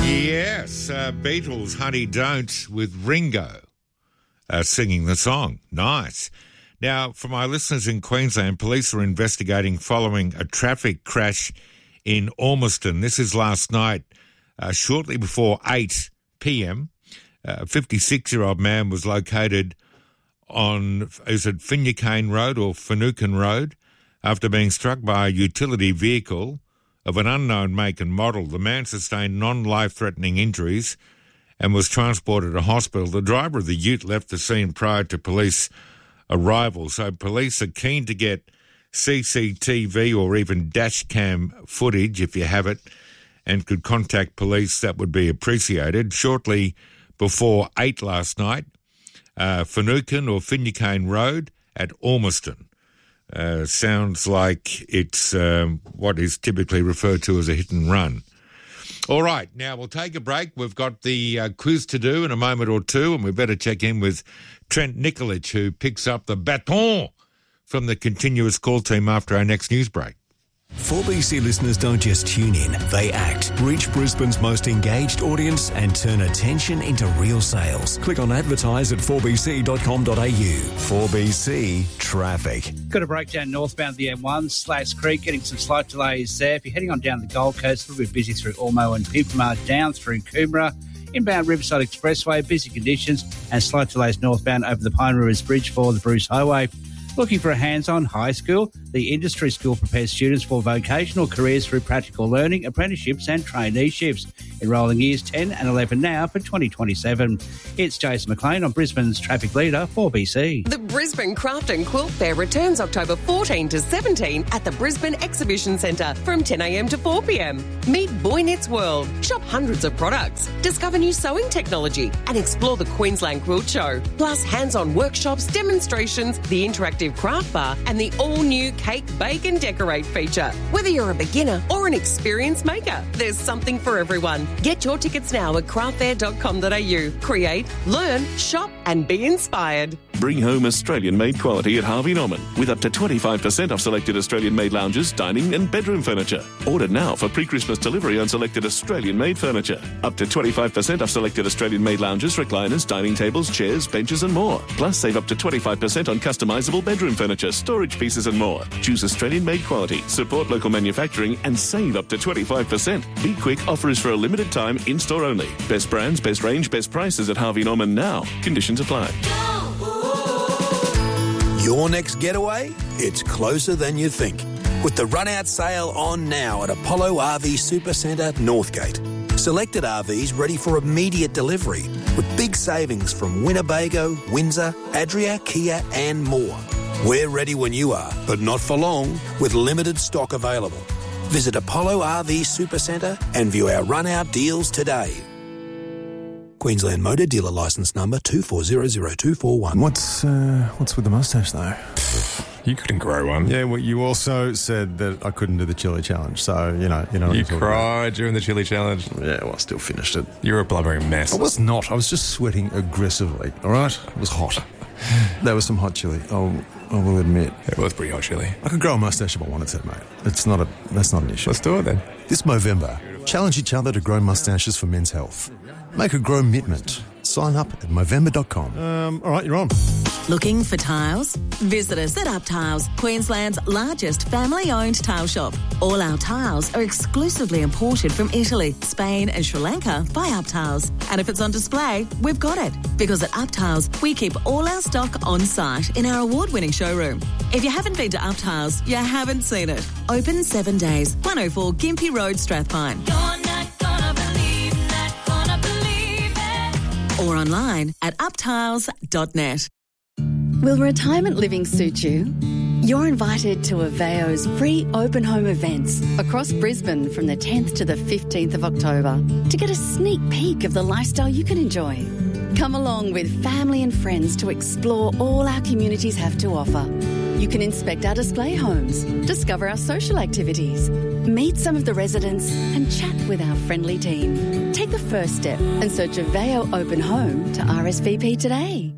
Yes, Beatles, Honey Don't, with Ringo singing the song. Nice. Now, for my listeners in Queensland, police are investigating following a traffic crash in Ormiston. This is last night, shortly before 8 p.m. A 56-year-old man was located on, is it Finucane Road or Finucane Road, after being struck by a utility vehicle of an unknown make and model. The man sustained non-life-threatening injuries and was transported to hospital. The driver of the ute left the scene prior to police arrival. So police are keen to get CCTV or even dash cam footage, if you have it, and could contact police. That would be appreciated. Shortly before 8 last night, Finucane or Finucane Road at Ormiston. Sounds like it's what is typically referred to as a hit and run. All right, now we'll take a break. We've got the quiz to do in a moment or two, and we better check in with Trent Nikolic, who picks up the baton from the continuous call team after our next news break. 4BC listeners don't just tune in, they act. Reach Brisbane's most engaged audience and turn attention into real sales. Click on advertise at 4bc.com.au. 4BC Traffic. Got a breakdown northbound the M1, Slash Creek, getting some slight delays there. If you're heading on down the Gold Coast, a little bit busy through Ormo and Pimpamar, down through Coomera. Inbound Riverside Expressway, busy conditions and slight delays northbound over the Pine Rivers Bridge for the Bruce Highway. Looking for a hands-on high school? The Industry School prepares students for vocational careers through practical learning, apprenticeships and traineeships. Enrolling years 10 and 11 now for 2027. It's Jason McLean on Brisbane's Traffic Leader 4BC. The Brisbane Craft and Quilt Fair returns October 14 to 17 at the Brisbane Exhibition Centre from 10 a.m. to 4 p.m. Meet Boy Knits World, shop hundreds of products, discover new sewing technology and explore the Queensland Quilt Show. Plus hands-on workshops, demonstrations, the interactive craft bar and the all-new Cake, Bake and Decorate feature. Whether you're a beginner or an experienced maker, there's something for everyone. Get your tickets now at craftfair.com.au. Create, learn, shop and be inspired. Bring home Australian-made quality at Harvey Norman with up to 25% off selected Australian-made lounges, dining and bedroom furniture. Order now for pre-Christmas delivery on selected Australian-made furniture. Up to 25% off selected Australian-made lounges, recliners, dining tables, chairs, benches and more. Plus save up to 25% on customisable bedroom furniture, storage pieces and more. Choose Australian-made quality, support local manufacturing and save up to 25%. Be quick, offer is for a limited time, in-store only. Best brands, best range, best prices at Harvey Norman now. Conditions apply. Your next getaway? It's closer than you think. With the run-out sale on now at Apollo RV Supercentre, Northgate. Selected RVs ready for immediate delivery with big savings from Winnebago, Windsor, Adria, Kia and more. We're ready when you are, but not for long, with limited stock available. Visit Apollo RV Supercentre and view our run-out deals today. Queensland Motor Dealer Licence Number 2400241. What's with the moustache though? You couldn't grow one. Yeah, well, you also said that I couldn't do the chili challenge, so you know. You cried during the chili challenge. Yeah, well, I still finished it. You were a blubbering mess. I was not. I was just sweating aggressively. All right, it was hot. There was some hot chili. I will admit. It was pretty hot chili. I could grow a moustache if I wanted to, mate. That's not an issue. Let's do it then. This Movember, challenge each other to grow moustaches for men's health. Make a grow mitment. Sign up at Movember.com. All right, you're on. Looking for tiles? Visit us at Up Tiles, Queensland's largest family-owned tile shop. All our tiles are exclusively imported from Italy, Spain and Sri Lanka by Up Tiles. And if it's on display, we've got it. Because at Up Tiles, we keep all our stock on site in our award-winning showroom. If you haven't been to Up Tiles, you haven't seen it. Open 7 days, 104 Gympie Road, Strathpine. You're not gonna believe, not gonna believe it. Or online at uptiles.net. Will retirement living suit you? You're invited to Aveo's free open home events across Brisbane from the 10th to the 15th of October to get a sneak peek of the lifestyle you can enjoy. Come along with family and friends to explore all our communities have to offer. You can inspect our display homes, discover our social activities, meet some of the residents and chat with our friendly team. Take the first step and search Aveo Open Home to RSVP today.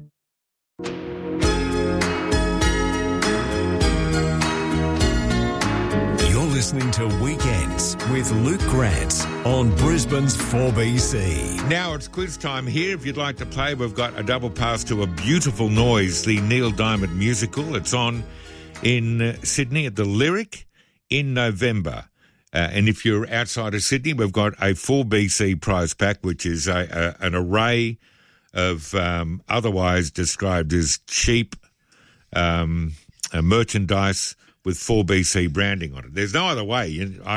listening to Weekends with Luke Grant on Brisbane's 4BC. Now it's quiz time here. If you'd like to play, we've got a double pass to A Beautiful Noise, the Neil Diamond musical. It's on in Sydney at the Lyric in November. And if you're outside of Sydney, we've got a 4BC prize pack, which is an array of otherwise described as cheap merchandise with 4BC branding on it. There's no other way. I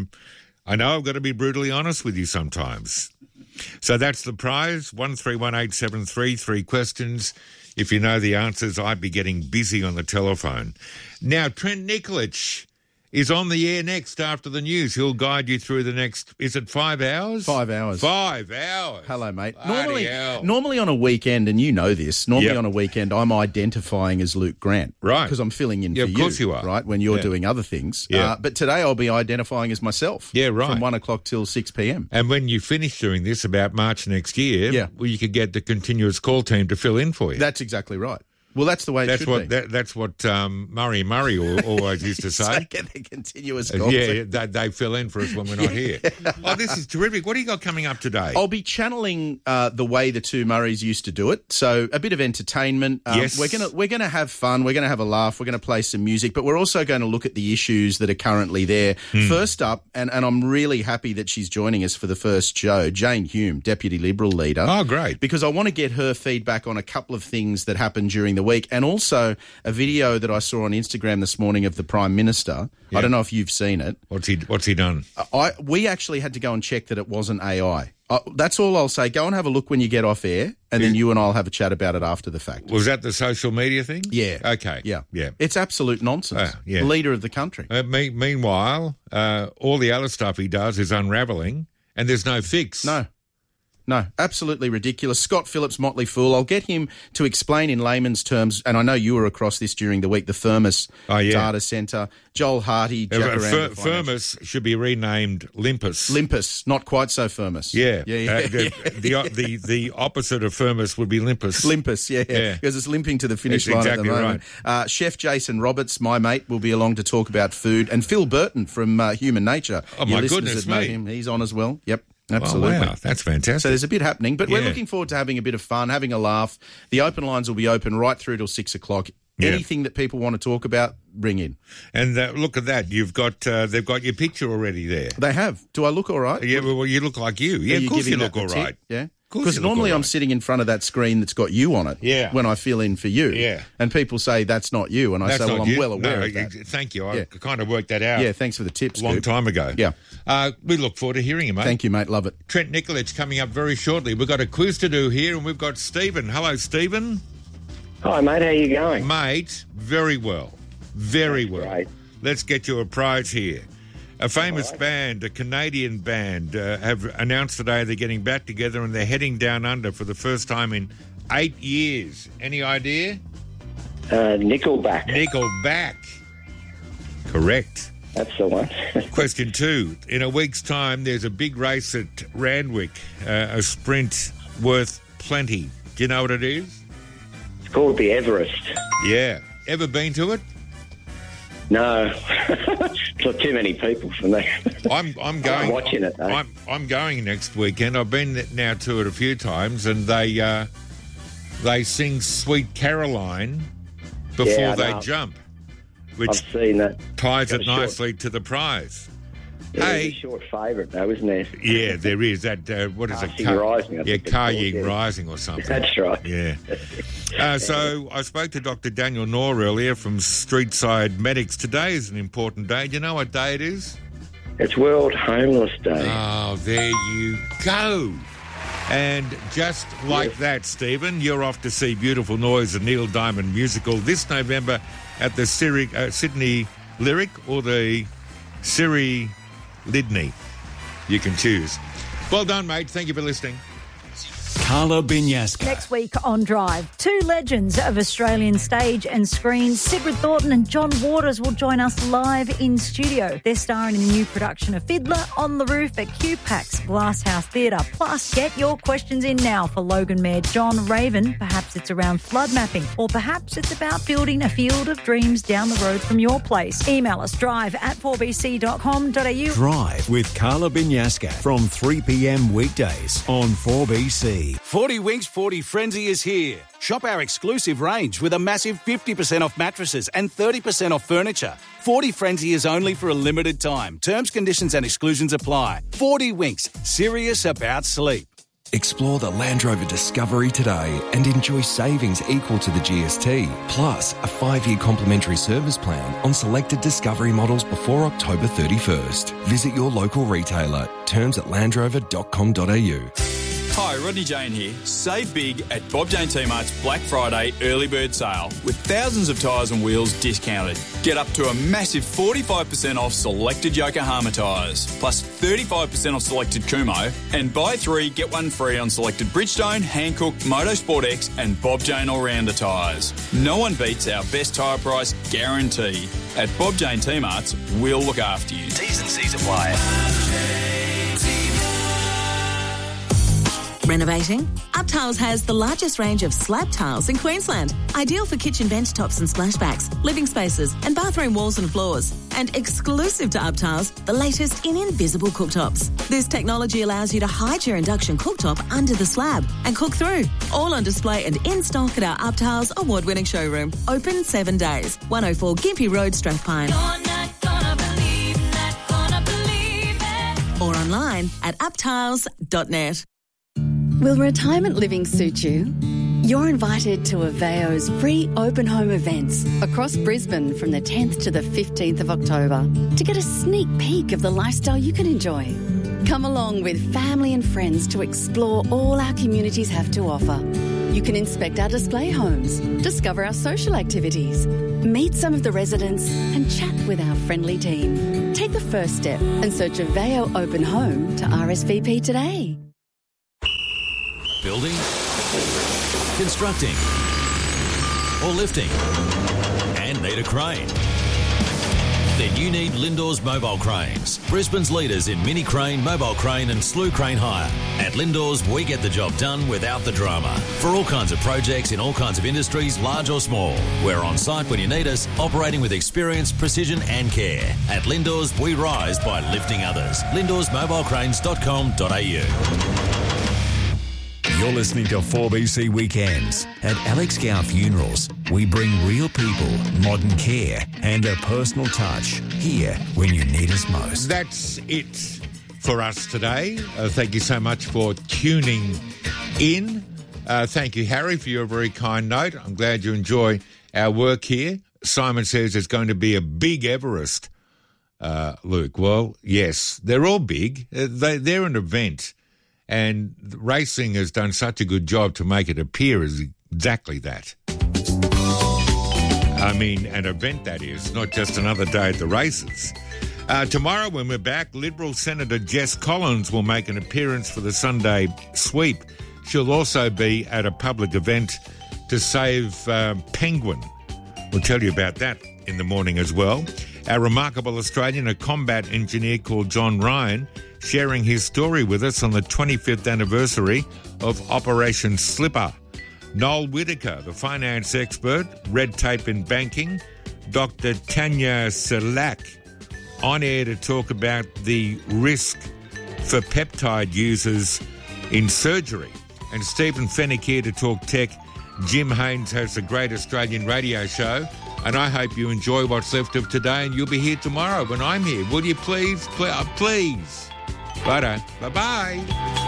know I've got to be brutally honest with you sometimes. So that's the prize, 131873, 3 questions. If you know the answers, I'd be getting busy on the telephone. Now, Trent Nikolic is on the air next after the news. He'll guide you through the next, is it 5 hours? 5 hours. 5 hours. Hello, mate. Bloody hell. Normally on a weekend, and you know this, on a weekend I'm identifying as Luke Grant. Right. Because I'm filling in for you. Of course you are. Right, when you're doing other things. Yeah. But today I'll be identifying as myself. Yeah, right. From 1 o'clock till 6 p.m. And when you finish doing this about March next year, well, you could get the continuous call team to fill in for you. That's exactly right. Well, that's the way it should be. That's what Murray always used to say. Get the continuous call. Yeah, they fill in for us when we're not here. Oh, this is terrific. What do you got coming up today? I'll be channeling the way the two Murrays used to do it. So a bit of entertainment. Yes. We're gonna have fun. We're gonna have a laugh. We're gonna play some music, but we're also going to look at the issues that are currently there. First up, and I'm really happy that she's joining us for the first show, Jane Hume, Deputy Liberal Leader. Oh, great. Because I want to get her feedback on a couple of things that happened during the week, and also a video that I saw on Instagram this morning of the Prime Minister. Yeah. I don't know if you've seen it. What's he done? We actually had to go and check that it wasn't AI. That's all I'll say. Go and have a look when you get off air, and then you and I'll have a chat about it after the fact. Was that the social media thing? Yeah. Okay. Yeah. Yeah. It's absolute nonsense. Yeah. Leader of the country. Meanwhile, all the other stuff he does is unravelling, and there's no fix. No, absolutely ridiculous. Scott Phillips, Motley Fool. I'll get him to explain in layman's terms, and I know you were across this during the week, the Firmus Data Centre. Joel Hardy, Jacaranda. Firmus should be renamed Limpus. Limpus, not quite so Firmus. Yeah. Yeah. The opposite of Firmus would be Limpus. Limpus, yeah. Because it's limping to the finish line exactly at the moment. Right. Chef Jason Roberts, my mate, will be along to talk about food. And Phil Burton from Human Nature. Oh, my goodness me. Him. He's on as well. Yep. Absolutely. Oh, wow. That's fantastic. So there's a bit happening, but we're looking forward to having a bit of fun, having a laugh. The open lines will be open right through till 6 o'clock. Yeah. Anything that people want to talk about, bring in. And look at that. You've got they've got your picture already there. They have. Do I look all right? Yeah, well, you look like you. Yeah, of course you look all right. Yeah. Because normally I'm sitting in front of that screen that's got you on it when I fill in for you. Yeah. And people say, that's not you. And I say, well, I'm well aware of that. Thank you. I kind of worked that out. Yeah, thanks for the tips. A long time ago. Yeah. We look forward to hearing you, mate. Thank you, mate. Love it. Trent Nikolic coming up very shortly. We've got a quiz to do here, and we've got Stephen. Hello, Stephen. Hi, mate. How you going? Mate, very well. Very well. Great. Let's get you a prize here. A famous band, a Canadian band, have announced today they're getting back together and they're heading down under for the first time in 8 years. Any idea? Nickelback. Nickelback. Correct. That's the one. Question 2. In a week's time, there's a big race at Randwick, a sprint worth plenty. Do you know what it is? It's called the Everest. Yeah. Ever been to it? No. It's not too many people for me. I'm going. I'm watching it, though. I'm going next weekend. I've been now to it a few times, and they sing Sweet Caroline before they jump, which I've seen that. Ties it nicely to the prize. There's a short favourite, though, isn't there? Yeah, there is. That, what is it? Rising. Car Ying Rising or something. That's right. Yeah. So I spoke to Dr. Daniel Knorr earlier from Streetside Medics. Today is an important day. Do you know what day it is? It's World Homeless Day. Oh, there you go. And just like that, Stephen, you're off to see Beautiful Noise, a Neil Diamond musical this November at the Sydney Lyric or the Siri Lydney. You can choose. Well done, mate. Thank you for listening. Carla Binyaska. Next week on Drive, two legends of Australian stage and screen, Sigrid Thornton and John Waters, will join us live in studio. They're starring in the new production of Fiddler on the Roof at QPAX Glasshouse Theatre. Plus, get your questions in now for Logan Mayor John Raven. Perhaps it's around flood mapping, or perhaps it's about building a field of dreams down the road from your place. Email us drive@4bc.com.au. Drive with Carla Binyaska from 3 p.m. weekdays on 4BC. 40 Winks 40 Frenzy is here. Shop our exclusive range with a massive 50% off mattresses and 30% off furniture. 40 Frenzy is only for a limited time. Terms, conditions and exclusions apply. 40 Winks, serious about sleep. Explore the Land Rover Discovery today and enjoy savings equal to the GST, plus a 5-year complimentary service plan on selected Discovery models before October 31st. Visit your local retailer. Terms at landrover.com.au. Hi, Rodney Jane here. Save big at Bob Jane T-Mart's Black Friday early bird sale with thousands of tyres and wheels discounted. Get up to a massive 45% off selected Yokohama tyres, plus 35% off selected Kumho, and buy 3, get 1 free on selected Bridgestone, Hankook, Motorsport X and Bob Jane All-Rounder tyres. No one beats our best tyre price guarantee. At Bob Jane T-Mart's, we'll look after you. T's and C's apply. Renovating? UpTiles has the largest range of slab tiles in Queensland, ideal for kitchen bench tops and splashbacks, living spaces and bathroom walls and floors. And exclusive to UpTiles, the latest in invisible cooktops. This technology allows you to hide your induction cooktop under the slab and cook through. All on display and in stock at our UpTiles award-winning showroom. Open 7 days. 104 Gympie Road, Strathpine. Or online at uptiles.net. Will retirement living suit you? You're invited to Aveo's free open home events across Brisbane from the 10th to the 15th of October to get a sneak peek of the lifestyle you can enjoy. Come along with family and friends to explore all our communities have to offer. You can inspect our display homes, discover our social activities, meet some of the residents and chat with our friendly team. Take the first step and search Aveo Open Home to RSVP today. Building, constructing, or lifting, and need a crane? Then you need Lindor's Mobile Cranes, Brisbane's leaders in mini crane, mobile crane and slew crane hire. At Lindor's, we get the job done without the drama. For all kinds of projects in all kinds of industries, large or small. We're on site when you need us, operating with experience, precision and care. At Lindor's, we rise by lifting others. Lindor'sMobilecranes.com.au. You're listening to 4BC Weekends. At Alex Gow Funerals, we bring real people, modern care and a personal touch here when you need us most. That's it for us today. Thank you so much for tuning in. Thank you, Harry, for your very kind note. I'm glad you enjoy our work here. Simon says there's going to be a big Everest, Luke. Well, yes, they're all big. They're an event. And racing has done such a good job to make it appear as exactly that. I mean, an event that is, not just another day at the races. Tomorrow when we're back, Liberal Senator Jess Collins will make an appearance for the Sunday sweep. She'll also be at a public event to save Penguin. We'll tell you about that in the morning as well. Our remarkable Australian, a combat engineer called John Ryan, sharing his story with us on the 25th anniversary of Operation Slipper. Noel Whittaker, the finance expert, red tape in banking. Dr. Tanya Selak, on air to talk about the risk for peptide users in surgery. And Stephen Fennick here to talk tech. Jim Haynes has a great Australian radio show. And I hope you enjoy what's left of today, and you'll be here tomorrow when I'm here. Will you please? Please. Bye-bye. Bye-bye.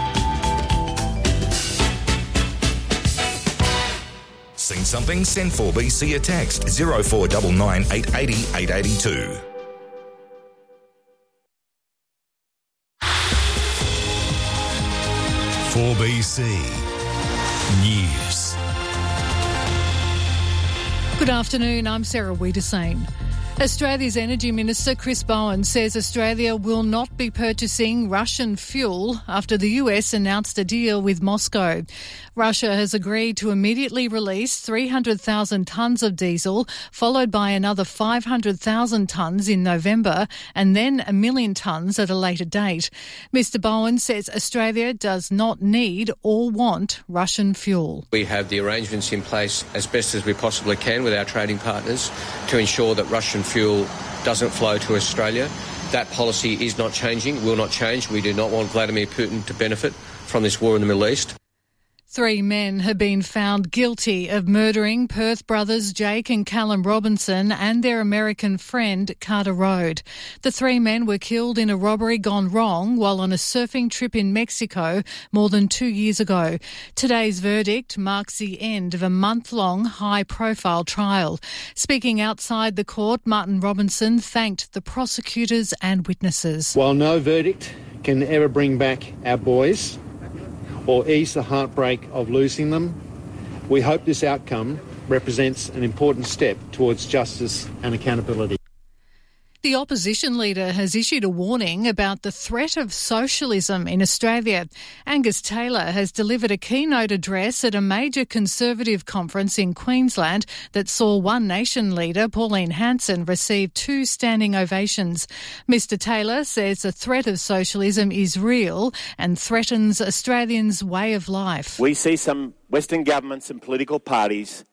Seen something? Send 4BC a text 0499 880 882. Good afternoon, I'm Sarah Wiedersane. Australia's Energy Minister Chris Bowen says Australia will not be purchasing Russian fuel after the US announced a deal with Moscow. Russia has agreed to immediately release 300,000 tonnes of diesel, followed by another 500,000 tonnes in November, and then 1 million tonnes at a later date. Mr Bowen says Australia does not need or want Russian fuel. We have the arrangements in place as best as we possibly can with our trading partners to ensure that Russian fuel doesn't flow to Australia. That policy is not changing, will not change. We do not want Vladimir Putin to benefit from this war in the Middle East. 3 men have been found guilty of murdering Perth brothers Jake and Callum Robinson and their American friend Carter Road. The 3 men were killed in a robbery gone wrong while on a surfing trip in Mexico more than 2 years ago. Today's verdict marks the end of a month-long high-profile trial. Speaking outside the court, Martin Robinson thanked the prosecutors and witnesses. While no verdict can ever bring back our boys or ease the heartbreak of losing them, we hope this outcome represents an important step towards justice and accountability. The opposition leader has issued a warning about the threat of socialism in Australia. Angus Taylor has delivered a keynote address at a major Conservative conference in Queensland that saw One Nation leader Pauline Hanson receive 2 standing ovations. Mr Taylor says the threat of socialism is real and threatens Australians' way of life. We see some Western governments and political parties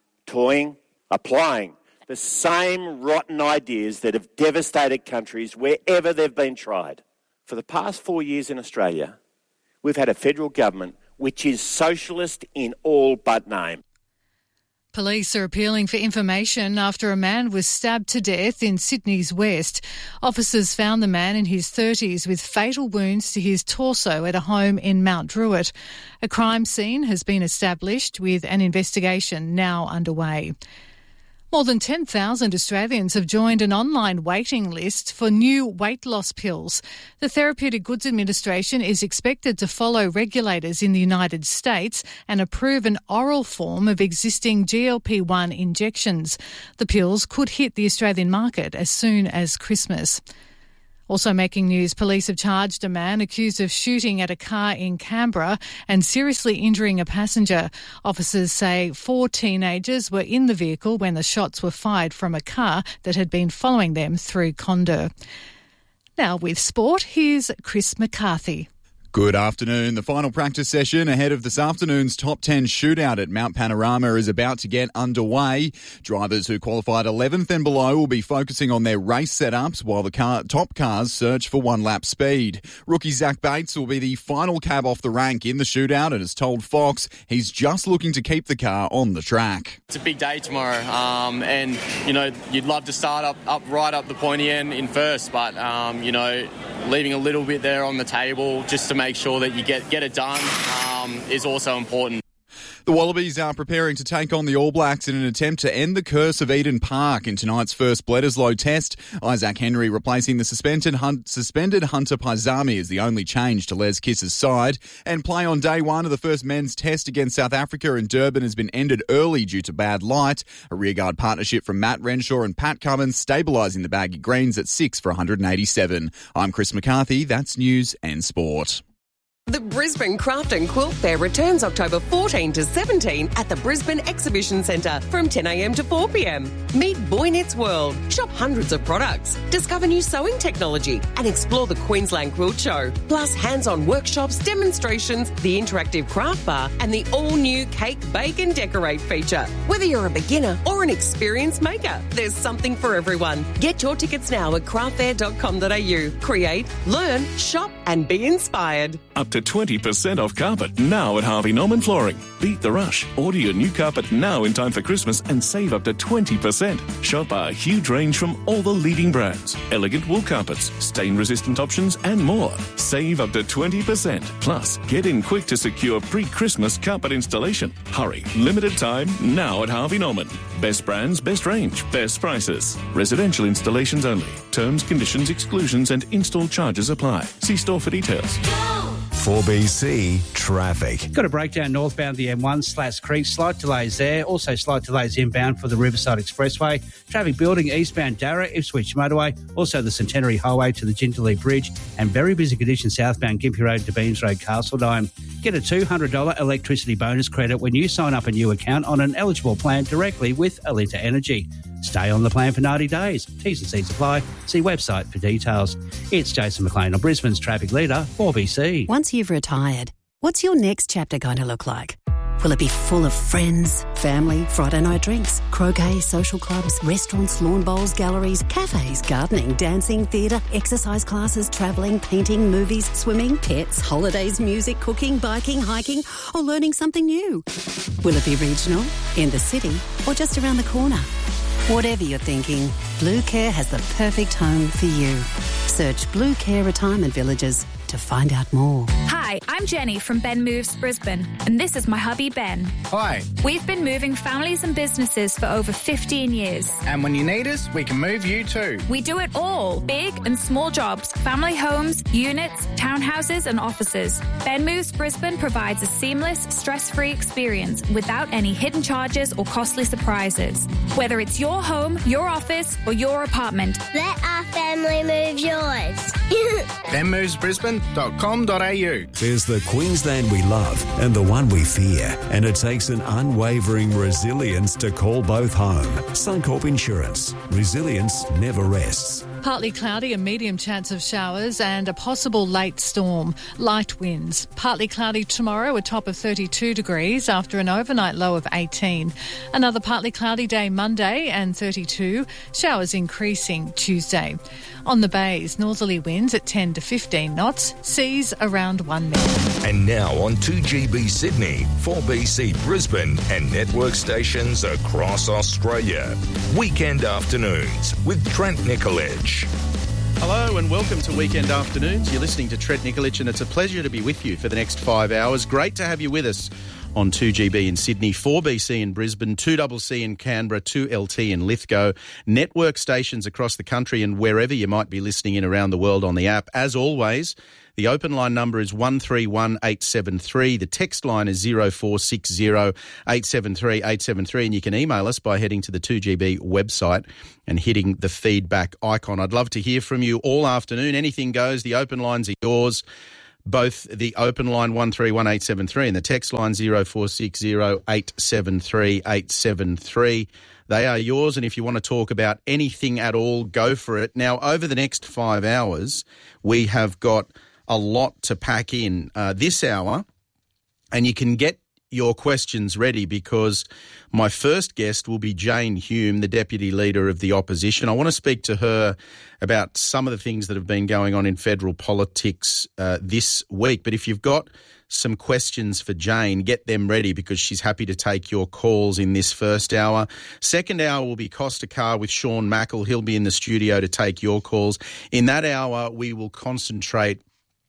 applying the same rotten ideas that have devastated countries wherever they've been tried. For the past 4 years in Australia, we've had a federal government which is socialist in all but name. Police are appealing for information after a man was stabbed to death in Sydney's West. Officers found the man in his 30s with fatal wounds to his torso at a home in Mount Druitt. A crime scene has been established with an investigation now underway. More than 10,000 Australians have joined an online waiting list for new weight loss pills. The Therapeutic Goods Administration is expected to follow regulators in the United States and approve an oral form of existing GLP-1 injections. The pills could hit the Australian market as soon as Christmas. Also making news, police have charged a man accused of shooting at a car in Canberra and seriously injuring a passenger. Officers say 4 teenagers were in the vehicle when the shots were fired from a car that had been following them through Condor. Now with sport, here's Chris McCarthy. Good afternoon. The final practice session ahead of this afternoon's top 10 shootout at Mount Panorama is about to get underway. Drivers who qualified 11th and below will be focusing on their race setups while the top cars search for one-lap speed. Rookie Zach Bates will be the final cab off the rank in the shootout and has told Fox he's just looking to keep the car on the track. It's a big day tomorrow and, you'd love to start up right up the pointy end in first, but, leaving a little bit there on the table just to make sure that you get it done is also important. The Wallabies are preparing to take on the All Blacks in an attempt to end the curse of Eden Park in tonight's first Bledisloe test. Isaac Henry replacing the suspended Hunter Paisami is the only change to Les Kiss's side. And play on day one of the first men's test against South Africa in Durban has been ended early due to bad light. A rearguard partnership from Matt Renshaw and Pat Cummins stabilising the Baggy Greens at 6 for 187. I'm Chris McCarthy. That's news and sport. The Brisbane Craft and Quilt Fair returns October 14 to 17 at the Brisbane Exhibition Centre from 10 a.m. to 4 p.m. Meet Boy Knits World, shop hundreds of products, discover new sewing technology and explore the Queensland Quilt Show. Plus hands-on workshops, demonstrations, the interactive craft bar and the all-new Cake, Bake and Decorate feature. Whether you're a beginner or an experienced maker, there's something for everyone. Get your tickets now at craftfair.com.au. Create, learn, shop and be inspired. Up to 20% off carpet now at Harvey Norman Flooring. Beat the rush. Order your new carpet now in time for Christmas and save up to 20%. Shop our huge range from all the leading brands. Elegant wool carpets, stain-resistant options and more. Save up to 20%. Plus, get in quick to secure pre-Christmas carpet installation. Hurry. Limited time now at Harvey Norman. Best brands, best range, best prices. Residential installations only. Terms, conditions, exclusions and install charges apply. See store for details. Go! 4BC Traffic. Got a breakdown northbound the M1, Slats Creek. Slight delays there. Also slight delays inbound for the Riverside Expressway. Traffic building eastbound Darra, Ipswich Motorway. Also the Centenary Highway to the Jindalee Bridge. And very busy conditions southbound Gympie Road to Beams Road, Castledome. Get a $200 electricity bonus credit when you sign up a new account on an eligible plan directly with Alinta Energy. Stay on the plan for 90 days. T's and C's apply. See website for details. It's Jason McLean on Brisbane's Traffic Leader, 4BC. Once you've retired, what's your next chapter going to look like? Will it be full of friends, family, Friday night drinks, croquet, social clubs, restaurants, lawn bowls, galleries, cafes, gardening, dancing, theatre, exercise classes, travelling, painting, movies, swimming, pets, holidays, music, cooking, biking, hiking, or learning something new? Will it be regional, in the city, or just around the corner? Whatever you're thinking, Blue Care has the perfect home for you. Search Blue Care Retirement Villages to find out more. Hi, I'm Jenny from Ben Moves Brisbane, and this is my hubby Ben. Hi. We've been moving families and businesses for over 15 years. And when you need us, we can move you too. We do it all, big and small jobs, family homes, units, townhouses and offices. Ben Moves Brisbane provides a seamless, stress-free experience without any hidden charges or costly surprises. Whether it's your home, your office or your apartment. Let our family move yours. benmovesbrisbane.com.au. There's the Queensland we love and the one we fear, and it takes an unwavering resilience to call both home. Suncorp Insurance. Resilience never rests. Partly cloudy, a medium chance of showers and a possible late storm. Light winds. Partly cloudy tomorrow, a top of 32 degrees after an overnight low of 18. Another partly cloudy day Monday and 32. Showers increasing Tuesday. On the bays, northerly winds at 10 to 15 knots. Seas around 1 metre. And now on 2GB Sydney, 4BC Brisbane and network stations across Australia. Weekend afternoons with Trent Nicolich. Hello and welcome to Weekend Afternoons. You're listening to Trent Nicolich and it's a pleasure to be with you for the next 5 hours. Great to have you with us on 2GB in Sydney, 4BC in Brisbane, 2CC in Canberra, 2LT in Lithgow, network stations across the country and wherever you might be listening in around the world on the app. As always, the open line number is 131873. The text line is 0460 873 873. And you can email us by heading to the 2GB website and hitting the feedback icon. I'd love to hear from you all afternoon. Anything goes. The open lines are yours. Both the open line 131873 and the text line 0460 873 873. They are yours, and if you want to talk about anything at all, go for it. Now, over the next 5 hours, we have got a lot to pack in this hour, and you can get your questions ready because my first guest will be Jane Hume, the Deputy Leader of the Opposition. I want to speak to her about some of the things that have been going on in federal politics this week. But if you've got some questions for Jane, get them ready because she's happy to take your calls in this first hour. Second hour will be Costa Car with Sean Mackle. He'll be in the studio to take your calls. In that hour, we will concentrate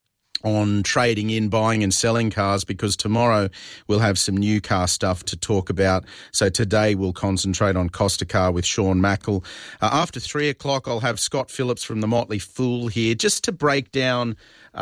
on trading in, buying and selling cars because tomorrow we'll have some new car stuff to talk about. So today we'll concentrate on Costa Car with Sean Mackle. After 3 o'clock, I'll have Scott Phillips from the Motley Fool here just to break down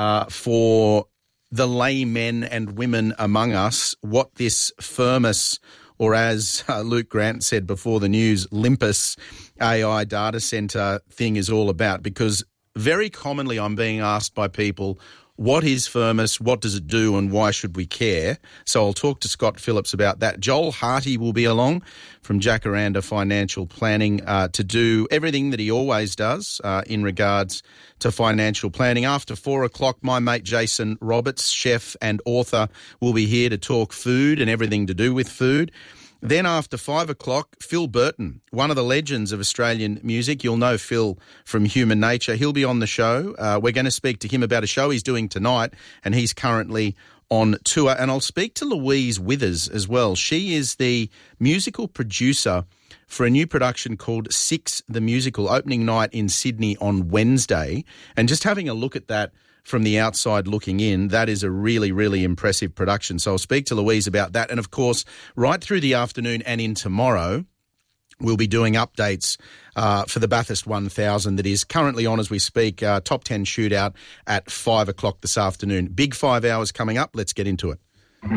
for the laymen and women among us what this Firmus, or as Luke Grant said before the news, Limpus AI data centre thing is all about, because very commonly I'm being asked by people, what is Firmus, what does it do, and why should we care? So I'll talk to Scott Phillips about that. Joel Harty will be along from Jacaranda Financial Planning to do everything that he always does in regards to financial planning. After 4 o'clock, my mate Jason Roberts, chef and author, will be here to talk food and everything to do with food. Then after 5 o'clock, Phil Burton, one of the legends of Australian music. You'll know Phil from Human Nature. He'll be on the show. We're going to speak to him about a show he's doing tonight, and he's currently on tour. And I'll speak to Louise Withers as well. She is the musical producer for a new production called Six the Musical, opening night in Sydney on Wednesday. And just having a look at that from the outside looking in, that is a really, really impressive production. So I'll speak to Louise about that. And, of course, right through the afternoon and in tomorrow, We'll be doing updates for the Bathurst 1000 that is currently on as we speak. Top 10 shootout at 5 o'clock this afternoon. Big 5 hours coming up. Let's get into it.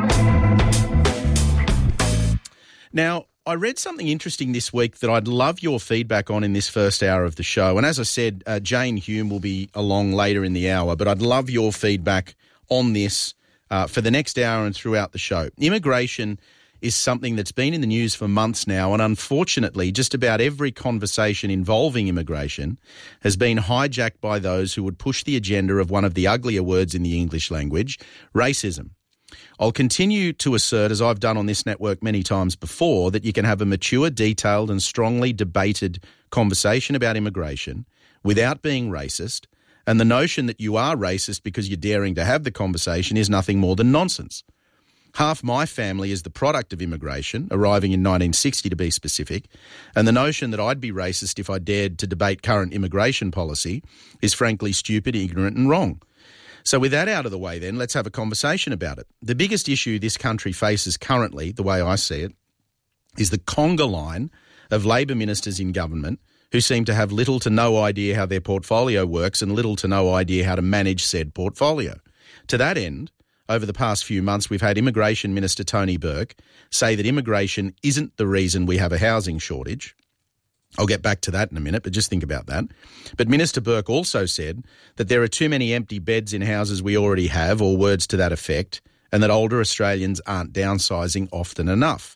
Now, I read something interesting this week that I'd love your feedback on in this first hour of the show. And as I said, Jane Hume will be along later in the hour, but I'd love your feedback on this for the next hour and throughout the show. Immigration is something that's been in the news for months now, and unfortunately just about every conversation involving immigration has been hijacked by those who would push the agenda of one of the uglier words in the English language, racism. I'll continue to assert, as I've done on this network many times before, that you can have a mature, detailed and strongly debated conversation about immigration without being racist, and the notion that you are racist because you're daring to have the conversation is nothing more than nonsense. Half my family is the product of immigration, arriving in 1960 to be specific, and the notion that I'd be racist if I dared to debate current immigration policy is frankly stupid, ignorant and wrong. So with that out of the way then, let's have a conversation about it. The biggest issue this country faces currently, the way I see it, is the conga line of Labor ministers in government who seem to have little to no idea how their portfolio works and little to no idea how to manage said portfolio. To that end, over the past few months, we've had Immigration Minister Tony Burke say that immigration isn't the reason we have a housing shortage. I'll get back to that in a minute, but just think about that. But Minister Burke also said that there are too many empty beds in houses we already have, or words to that effect, and that older Australians aren't downsizing often enough.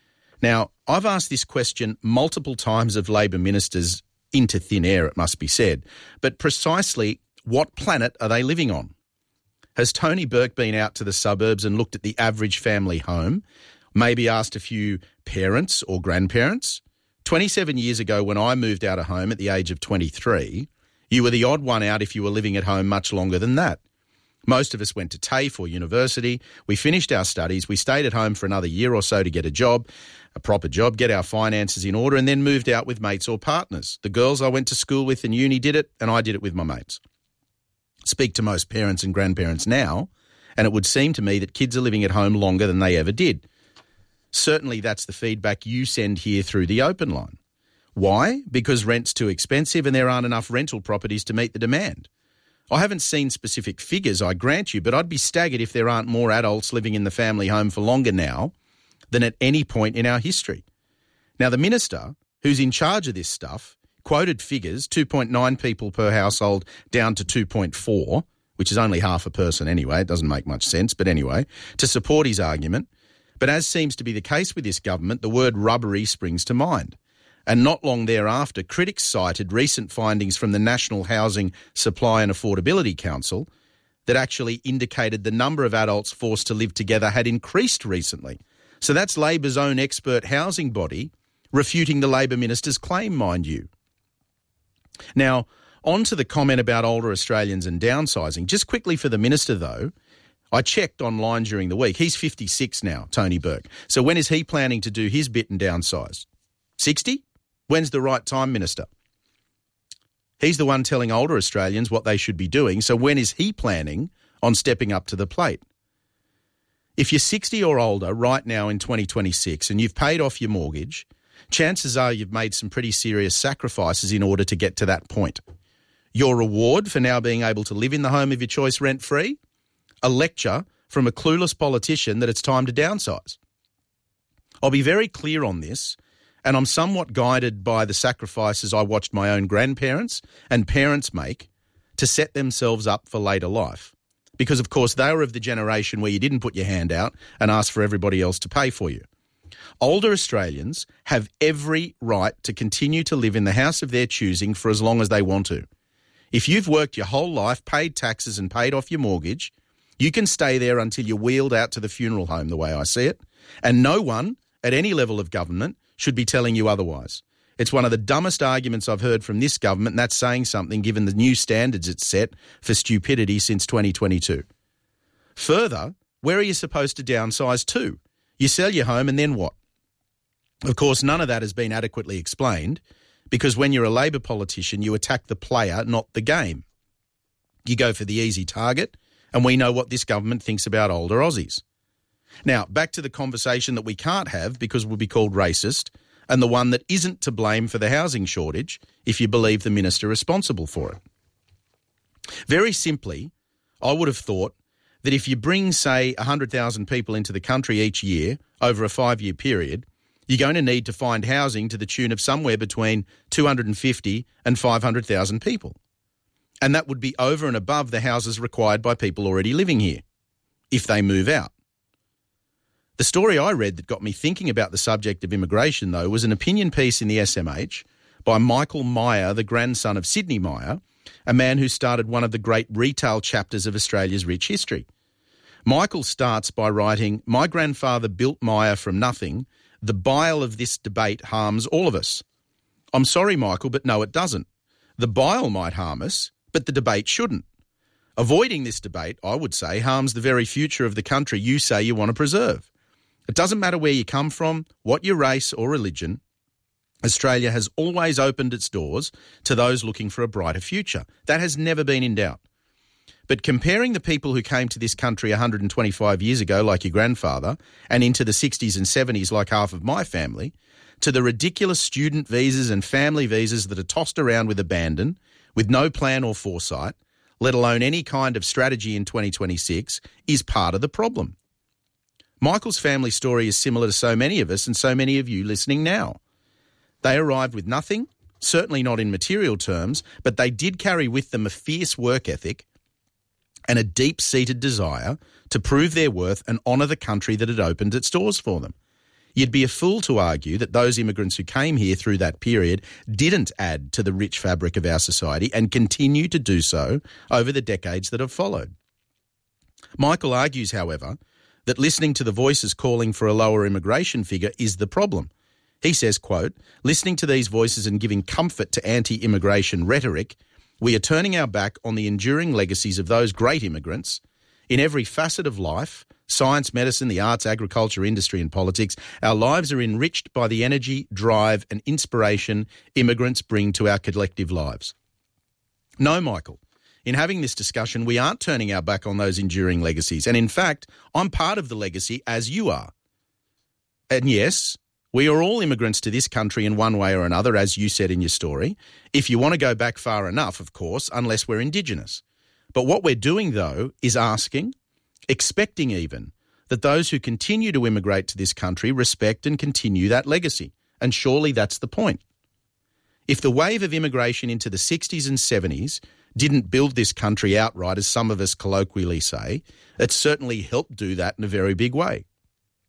Now, I've asked this question multiple times of Labor ministers into thin air, it must be said, but precisely what planet are they living on? Has Tony Burke been out to the suburbs and looked at the average family home, maybe asked a few parents or grandparents? 27 years ago, when I moved out of home at the age of 23, you were the odd one out if you were living at home much longer than that. Most of us went to TAFE or university, we finished our studies, we stayed at home for another year or so to get a job, a proper job, get our finances in order, and then moved out with mates or partners. The girls I went to school with in uni did it, and I did it with my mates. Speak to most parents and grandparents now, and it would seem to me that kids are living at home longer than they ever did. Certainly that's the feedback you send here through the open line. Why? Because rent's too expensive and there aren't enough rental properties to meet the demand. I haven't seen specific figures, I grant you, but I'd be staggered if there aren't more adults living in the family home for longer now than at any point in our history. Now, the minister, who's in charge of this stuff, quoted figures, 2.9 people per household down to 2.4, which is only half a person anyway, it doesn't make much sense, but anyway, to support his argument. But as seems to be the case with this government, the word rubbery springs to mind. And not long thereafter, critics cited recent findings from the National Housing Supply and Affordability Council that actually indicated the number of adults forced to live together had increased recently. So that's Labor's own expert housing body refuting the Labor minister's claim, mind you. Now, on to the comment about older Australians and downsizing. Just quickly for the minister, though, I checked online during the week. He's 56 now, Tony Burke. So when is he planning to do his bit and downsize? 60? When's the right time, Minister? He's the one telling older Australians what they should be doing, so when is he planning on stepping up to the plate? If you're 60 or older right now in 2026 and you've paid off your mortgage, chances are you've made some pretty serious sacrifices in order to get to that point. Your reward for now being able to live in the home of your choice rent-free? A lecture from a clueless politician that it's time to downsize. I'll be very clear on this, and I'm somewhat guided by the sacrifices I watched my own grandparents and parents make to set themselves up for later life. Because, of course, they were of the generation where you didn't put your hand out and ask for everybody else to pay for you. Older Australians have every right to continue to live in the house of their choosing for as long as they want to. If you've worked your whole life, paid taxes and paid off your mortgage, you can stay there until you're wheeled out to the funeral home, the way I see it, and no one at any level of government should be telling you otherwise. It's one of the dumbest arguments I've heard from this government, and that's saying something given the new standards it's set for stupidity since 2022. Further, where are you supposed to downsize to? You sell your home and then what? Of course, none of that has been adequately explained because when you're a Labor politician, you attack the player, not the game. You go for the easy target, and we know what this government thinks about older Aussies. Now, back to the conversation that we can't have because we'll be called racist and the one that isn't to blame for the housing shortage, if you believe the minister responsible for it. Very simply, I would have thought that if you bring, say, 100,000 people into the country each year over a 5-year period, you're going to need to find housing to the tune of somewhere between 250 and 500,000 people. And that would be over and above the houses required by people already living here, if they move out. The story I read that got me thinking about the subject of immigration, though, was an opinion piece in the SMH by Michael Meyer, the grandson of Sidney Meyer, a man who started one of the great retail chapters of Australia's rich history. Michael starts by writing, "My grandfather built Meyer from nothing. The bile of this debate harms all of us." I'm sorry, Michael, but no, it doesn't. The bile might harm us, but the debate shouldn't. Avoiding this debate, I would say, harms the very future of the country you say you want to preserve. It doesn't matter where you come from, what your race or religion. Australia has always opened its doors to those looking for a brighter future. That has never been in doubt. But comparing the people who came to this country 125 years ago, like your grandfather, and into the 60s and 70s, like half of my family, to the ridiculous student visas and family visas that are tossed around with abandon, with no plan or foresight, let alone any kind of strategy in 2026, is part of the problem. Michael's family story is similar to so many of us and so many of you listening now. They arrived with nothing, certainly not in material terms, but they did carry with them a fierce work ethic and a deep-seated desire to prove their worth and honour the country that had opened its doors for them. You'd be a fool to argue that those immigrants who came here through that period didn't add to the rich fabric of our society and continue to do so over the decades that have followed. Michael argues, however, that listening to the voices calling for a lower immigration figure is the problem. He says, quote, "Listening to these voices and giving comfort to anti-immigration rhetoric, we are turning our back on the enduring legacies of those great immigrants. In every facet of life, science, medicine, the arts, agriculture, industry and politics, our lives are enriched by the energy, drive and inspiration immigrants bring to our collective lives." No, Michael, in having this discussion, we aren't turning our back on those enduring legacies. And in fact, I'm part of the legacy as you are. And yes, we are all immigrants to this country in one way or another, as you said in your story, if you want to go back far enough, of course, unless we're Indigenous. But what we're doing, though, is asking, expecting even, that those who continue to immigrate to this country respect and continue that legacy. And surely that's the point. If the wave of immigration into the 60s and 70s didn't build this country outright, as some of us colloquially say, it certainly helped do that in a very big way.